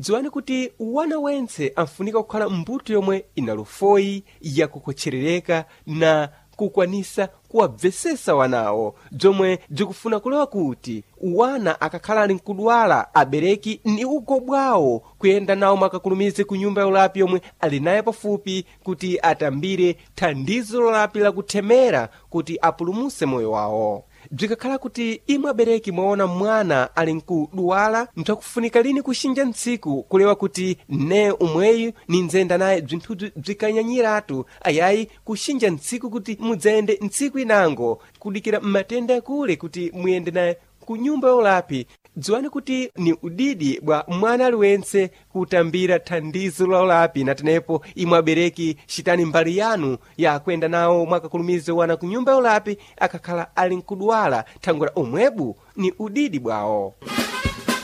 dziwani kuti wana wense amfunika kukhala mbuto yomwe inalufoyi yakukotcherereka na kukwanisa kuwabvesesa wanawo, zomwe zikufuna kulewa kuti wana akakhala ali nkudwala abereki ni ugo bwawo kuyenda nawo makakulumize ku nyumba yolapi yomwe ali naye pafupi kuti atambire thandizo lolapi lakuthemera kuti apulumuse moyo wawo. Bzikakhala kuti imwe abereki mwaona mwana ali nkudwala, mtakufunika lini kushinja ntsiku kulewa kuti ne umweyu ninzenda naye bzinthuzi bzikanyanyiratu, ayayi kushinja ntsiku kuti mudzayende ntsiku inango kudikira matenda yakule kuti muyende naye ku nyumba yolapi. Dziwani kuti ni udidi bwa mwana aliwense kutambira thandizo la ulapi, na tenepo imwe abereki shitani mbali yanu ya kwenda nawo mwakakulumize wana ku nyumba yolapi akakhala ali nkudwala thangwera omwebu ni udidi bwawo.